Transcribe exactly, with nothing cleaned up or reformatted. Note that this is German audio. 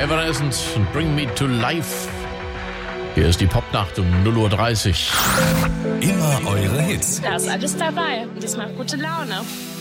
Evanescence und Bring Me to Life. Hier ist die Popnacht um null Uhr dreißig. Immer eure Hits. Da ist alles dabei und das macht gute Laune.